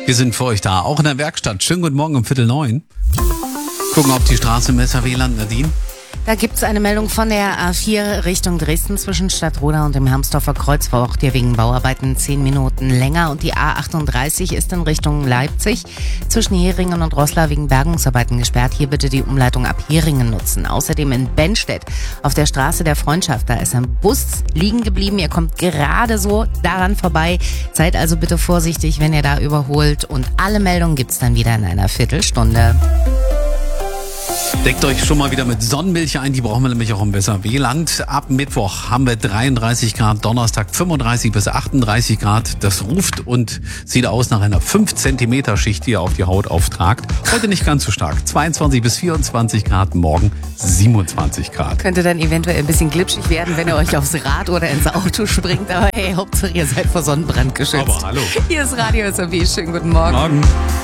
Wir sind für euch da, auch in der Werkstatt. Schönen guten Morgen um 8:45. Gucken, ob die Straße im SAW-Land, Nadine. Da gibt's eine Meldung von der A4 Richtung Dresden zwischen Stadtroda und dem Hermsdorfer Kreuz. Braucht ihr wegen Bauarbeiten 10 Minuten länger. Und die A38 ist in Richtung Leipzig zwischen Heringen und Roßla wegen Bergungsarbeiten gesperrt. Hier bitte die Umleitung ab Heringen nutzen. Außerdem in Bennstedt auf der Straße der Freundschaft. Da ist ein Bus liegen geblieben. Ihr kommt gerade so daran vorbei. Seid also bitte vorsichtig, wenn ihr da überholt. Und alle Meldungen gibt's dann wieder in einer Viertelstunde. Deckt euch schon mal wieder mit Sonnenmilch ein, die brauchen wir nämlich auch im Weserwehland. Ab Mittwoch haben wir 33 Grad, Donnerstag 35 bis 38 Grad. Das ruft und sieht aus nach einer 5 Zentimeter Schicht, die ihr auf die Haut auftragt. Heute nicht ganz so stark, 22 bis 24 Grad, morgen 27 Grad. Könnte dann eventuell ein bisschen glitschig werden, wenn ihr euch aufs Rad oder ins Auto springt. Aber hey, Hauptsache ihr seid vor Sonnenbrand geschützt. Aber hallo. Hier ist Radio SAW, schönen guten Morgen. Morgen.